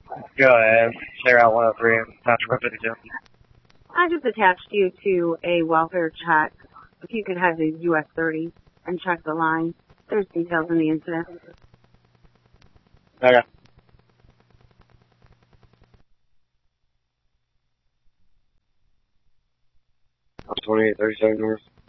Go ahead. Clear out 103 and Township 52. I just attached you to a welfare check. If you could have the US 30 and check the line. There's details in the incident. Okay. 2837 North.